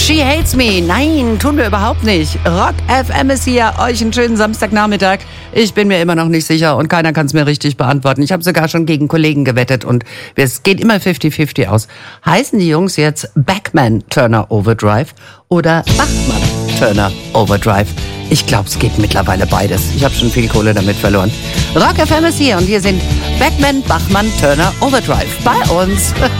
She Hates Me. Nein, tun wir überhaupt nicht. Rock FM ist hier. Euch einen schönen Samstagnachmittag. Ich bin mir immer noch nicht sicher und keiner kann es mir richtig beantworten. Ich habe sogar schon gegen Kollegen gewettet und es geht immer 50-50 aus. Heißen die Jungs jetzt Bachman Turner Overdrive oder Bachmann Turner Overdrive? Ich glaube, es geht mittlerweile beides. Ich habe schon viel Kohle damit verloren. Rock FM ist hier und hier sind Bachman, Bachmann, Turner Overdrive bei uns.